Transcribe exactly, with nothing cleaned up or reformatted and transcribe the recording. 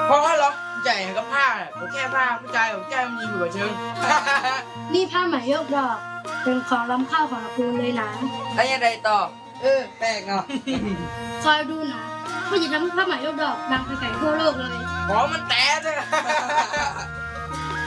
เพราะล็อกใหญ่กับผ้าผมแค่ผ้าผู้ชายผมแค่มีหัวเชิงนี่ผ้าไหมยกดอกเป็นของล้ำค่าของอากูลเลยนะแล้วยังไงต่อเออแปลกเนาะคอยดูนะว่าจะทำให้ผ้าไหมยกดอกดังไปไกลทั่วโลกเลยขอมันแตะเลย